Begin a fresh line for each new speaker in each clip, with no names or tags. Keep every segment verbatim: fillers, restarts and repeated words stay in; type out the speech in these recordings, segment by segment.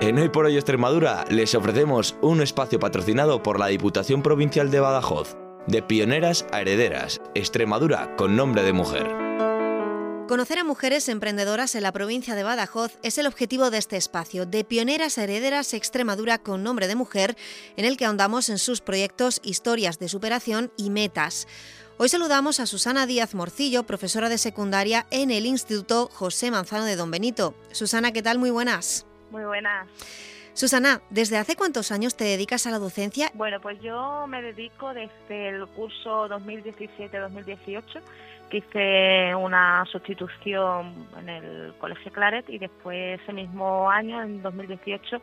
En Hoy por Hoy Extremadura les ofrecemos un espacio patrocinado por la Diputación Provincial de Badajoz. De pioneras a herederas, Extremadura con nombre de mujer.
Conocer a mujeres emprendedoras en la provincia de Badajoz es el objetivo de este espacio, de pioneras a herederas Extremadura con nombre de mujer, en el que ahondamos en sus proyectos, historias de superación y metas. Hoy saludamos a Susana Díaz Morcillo, profesora de secundaria en el Instituto José Manzano de Don Benito. Susana, ¿qué tal? Muy buenas.
Muy buenas.
Susana, ¿desde hace cuántos años te dedicas a la docencia?
Bueno, pues yo me dedico desde el curso dos mil diecisiete dos mil dieciocho, que hice una sustitución en el Colegio Claret, y después ese mismo año, en dos mil dieciocho,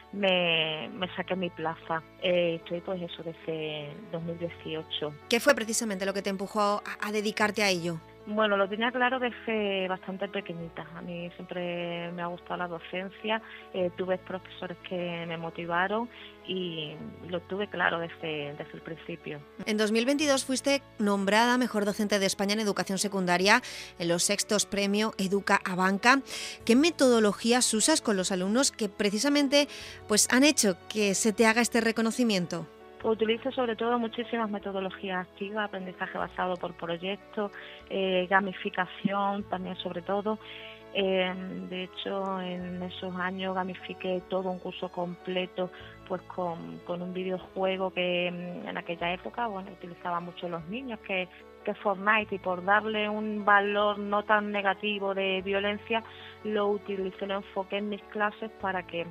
me, me saqué mi plaza. Eh, estoy pues eso desde dos mil dieciocho.
¿Qué fue precisamente lo que te empujó a, a dedicarte a ello?
Bueno, lo tenía claro desde bastante pequeñita. A mí siempre me ha gustado la docencia, eh, tuve profesores que me motivaron y lo tuve claro desde, desde el principio.
En dos mil veintidós fuiste nombrada Mejor Docente de España en Educación Secundaria en los sextos Premio Educa Abanca. ¿Qué metodologías usas con los alumnos que precisamente pues, han hecho que se te haga este reconocimiento?
Utilizo sobre todo muchísimas metodologías activas, aprendizaje basado por proyectos, eh, gamificación también sobre todo. Eh, de hecho, en esos años gamifiqué todo un curso completo pues con, con un videojuego que en aquella época bueno utilizaban mucho los niños, que, que Fortnite, y por darle un valor no tan negativo de violencia, lo utilicé, lo enfoqué en mis clases para que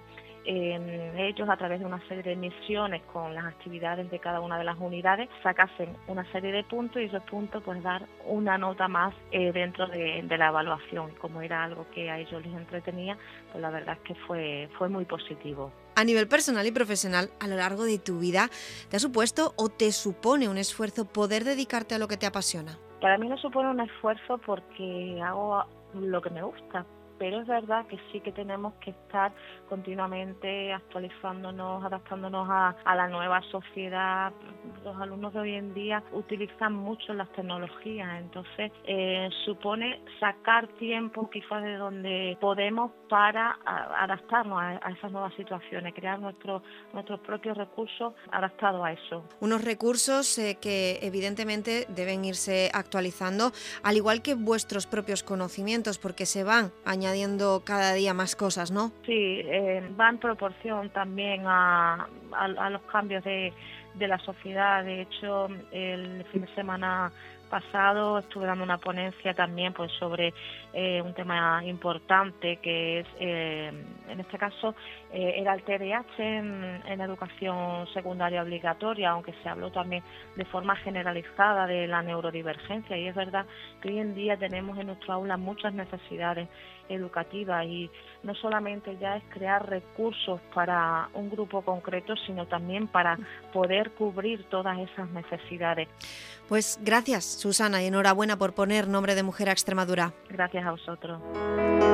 en ellos, a través de una serie de misiones con las actividades de cada una de las unidades, sacasen una serie de puntos, y esos puntos pues dar una nota más eh, dentro de, de la evaluación. Como era algo que a ellos les entretenía, pues la verdad es que fue, fue muy positivo.
A nivel personal y profesional, a lo largo de tu vida, ¿te ha supuesto o te supone un esfuerzo poder dedicarte a lo que te apasiona?
Para mí no supone un esfuerzo porque hago lo que me gusta, pero es verdad que sí que tenemos que estar continuamente actualizándonos, adaptándonos a, a la nueva sociedad. Los alumnos de hoy en día utilizan mucho las tecnologías, entonces eh, supone sacar tiempo quizás de donde podemos para a, adaptarnos a, a esas nuevas situaciones, crear nuestros nuestros propios recursos adaptados a eso.
Unos recursos eh, que evidentemente deben irse actualizando, al igual que vuestros propios conocimientos, porque se van añadiendo añadiendo cada día más cosas, ¿no?
Sí, eh, va en proporción también a, a, a los cambios de, de la sociedad. De hecho, el fin de semana pasado estuve dando una ponencia también pues sobre eh, un tema importante, que es, eh, en este caso, eh, era el T D A H en, en educación secundaria obligatoria, aunque se habló también de forma generalizada de la neurodivergencia, y es verdad que hoy en día tenemos en nuestro aula muchas necesidades educativas, y no solamente ya es crear recursos para un grupo concreto, sino también para poder cubrir todas esas necesidades.
Pues gracias, Susana, y enhorabuena por poner nombre de mujer a Extremadura.
Gracias a vosotros.